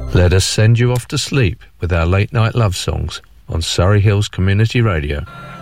Let us send you off to sleep with our late night love songs on Surrey Hills Community Radio.